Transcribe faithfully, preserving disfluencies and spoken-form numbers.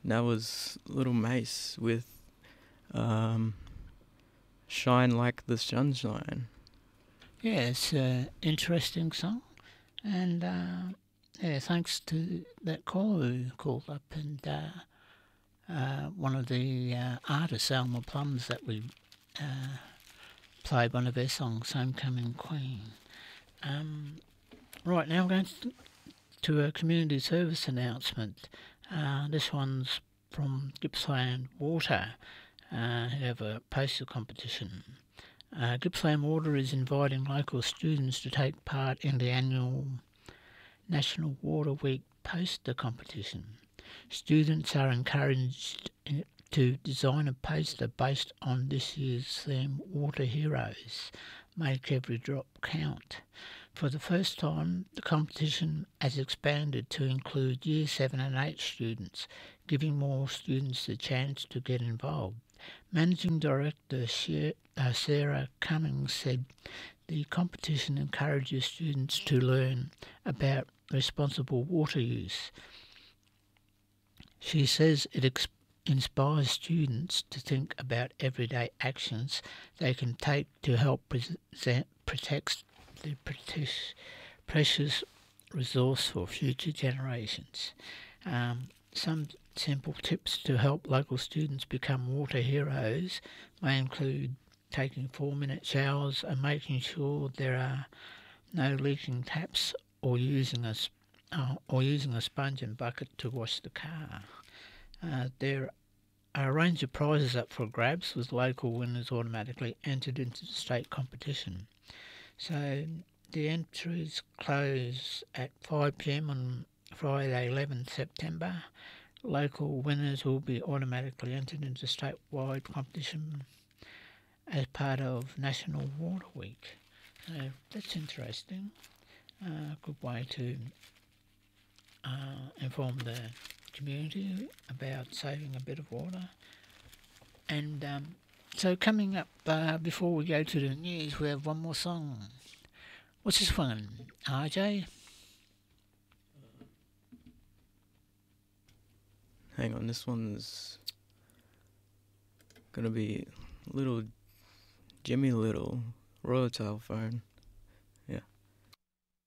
That was Little Mace with um, Shine Like the Sunshine. Yeah, it's an interesting song, and uh, yeah, thanks to that caller who called up and uh, uh, one of the uh, artists, Alma Plums, that we uh, played one of their songs, Homecoming Queen. Um, right now, I'm going to, to a community service announcement. Uh, this one's from Gippsland Water, uh, who have a poster competition. Uh, Gippsland Water is inviting local students to take part in the annual National Water Week poster competition. Students are encouraged to design a poster based on this year's theme, Water Heroes. Make every drop count. For the first time, the competition has expanded to include Year seven and eight students, giving more students the chance to get involved. Managing Director Sarah Cummings said the competition encourages students to learn about responsible water use. She says it ex- inspires students to think about everyday actions they can take to help present, protect the precious resource for future generations. Um, some simple tips to help local students become water heroes may include taking four-minute showers and making sure there are no leaking taps or using a uh, or using a sponge and bucket to wash the car. Uh, there are a range of prizes up for grabs, with local winners automatically entered into the state competition. So the entries close at five p.m. on Friday eleventh September. Local winners will be automatically entered into statewide competition as part of National Water Week. So that's interesting. A uh, good way to uh, inform the community about saving a bit of water. And um, so coming up, uh, before we go to the news, we have one more song. What's this one, R J? Hang on, this one's gonna be Little Jimmy Little, Royal Telephone.